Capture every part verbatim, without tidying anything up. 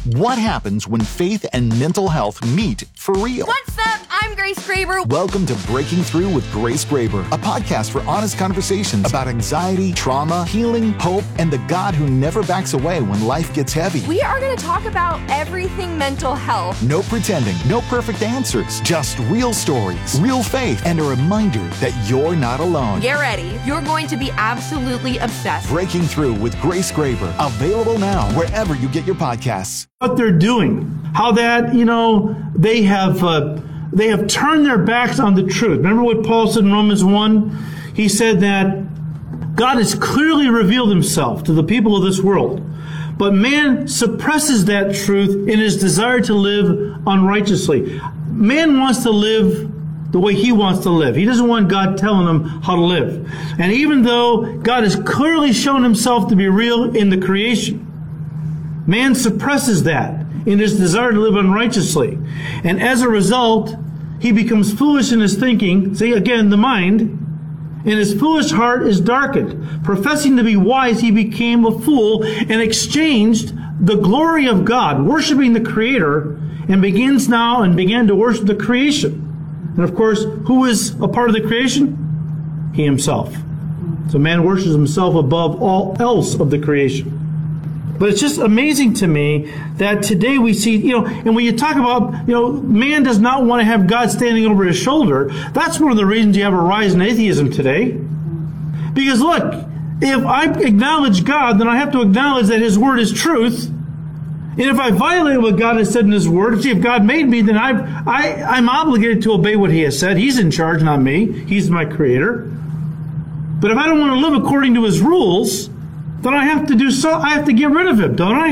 What happens when faith and mental health meet for real? What's up? I'm Grace Graber. Welcome to Breaking Through with Grace Graber, a podcast for honest conversations about anxiety, trauma, healing, hope, and the God who never backs away when life gets heavy. We are going to talk about everything mental health. No pretending, no perfect answers, just real stories, real faith, and a reminder that you're not alone. Get ready. You're going to be absolutely obsessed. Breaking Through with Grace Graber, available now wherever you get your podcasts. What they're doing, how that, you know, they have uh, they have turned their backs on the truth. Remember what Paul said in Romans one? He said that God has clearly revealed himself to the people of this world, but man suppresses that truth in his desire to live unrighteously. Man wants to live the way he wants to live. He doesn't want God telling him how to live. And even though God has clearly shown himself to be real in the creation, man suppresses that in his desire to live unrighteously. And as a result, he becomes foolish in his thinking. See, again, the mind. And his foolish heart is darkened. Professing to be wise, he became a fool and exchanged the glory of God, worshiping the Creator, and begins now and began to worship the creation. And of course, who is a part of the creation? He himself. So man worships himself above all else of the creation. But it's just amazing to me that today we see, you know, and when you talk about, you know, man does not want to have God standing over his shoulder. That's one of the reasons you have a rise in atheism today. Because look, if I acknowledge God, then I have to acknowledge that his word is truth. And if I violate what God has said in his word, see, if God made me, then I've, I, I'm obligated to obey what he has said. He's in charge, not me. He's my creator. But if I don't want to live according to his rules, then I have to do so. I have to get rid of him, don't I?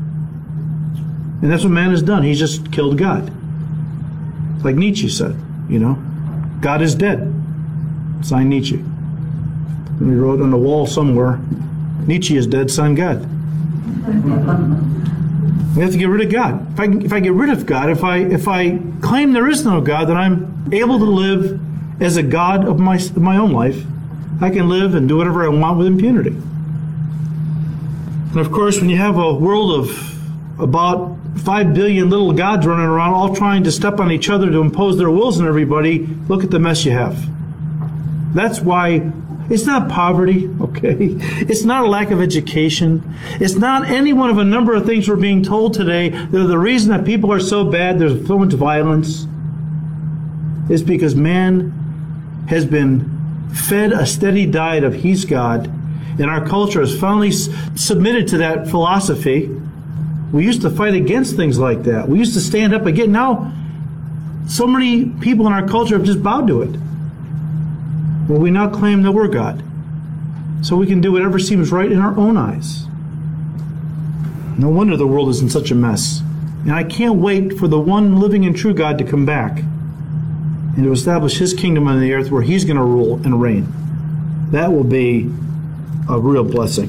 And that's what man has done. He's just killed God. Like Nietzsche said, you know, God is dead. Sign Nietzsche. And he wrote on the wall somewhere, Nietzsche is dead, sign God. We have to get rid of God. If I if I get rid of God, if I if I claim there is no God, then I'm able to live as a God of my of my own life. I can live and do whatever I want with impunity. And of course, when you have a world of about five billion little gods running around, all trying to step on each other to impose their wills on everybody, look at the mess you have. That's why it's not poverty, okay? It's not a lack of education. It's not any one of a number of things we're being told today that are the reason that people are so bad, there's so much violence. It's because man has been fed a steady diet of he's God. And our culture has finally s- submitted to that philosophy. We used to fight against things like that. We used to stand up again. Now, so many people in our culture have just bowed to it. Well, we now claim that we're God. So we can do whatever seems right in our own eyes. No wonder the world is in such a mess. And I can't wait for the one living and true God to come back and to establish his kingdom on the earth where he's going to rule and reign. That will be a real blessing.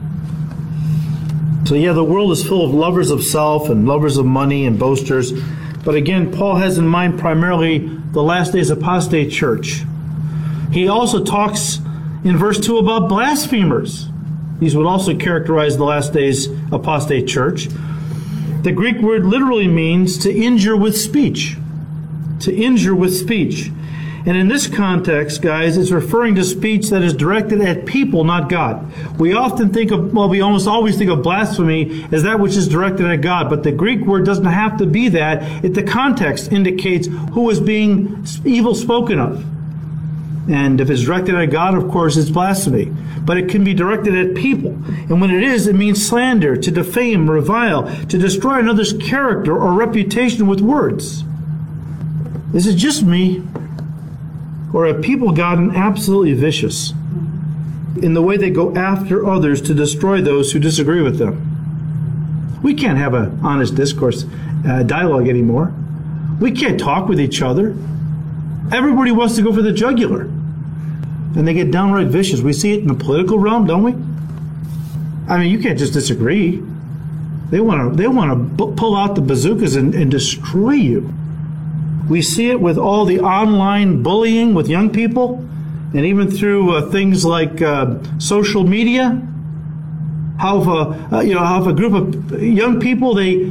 So yeah, the world is full of lovers of self and lovers of money and boasters. But again, Paul has in mind primarily the last days apostate church. He also talks in verse two about blasphemers. These would also characterize the last days apostate church. The Greek word literally means to injure with speech. To injure with speech. And in this context, guys, it's referring to speech that is directed at people, not God. We often think of, well, we almost always think of blasphemy as that which is directed at God. But the Greek word doesn't have to be that. It, the context indicates who is being evil spoken of. And if it's directed at God, of course, it's blasphemy. But it can be directed at people. And when it is, it means slander, to defame, revile, to destroy another's character or reputation with words. Is it just me? Or have people gotten absolutely vicious in the way they go after others to destroy those who disagree with them? We can't have an honest discourse, uh, dialogue anymore. We can't talk with each other. Everybody wants to go for the jugular. And they get downright vicious. We see it in the political realm, don't we? I mean, you can't just disagree. They want to they want to b- pull out the bazookas and, and destroy you. We see it with all the online bullying with young people, and even through uh, things like uh, social media. How if a, uh, you know, how if a group of young people, they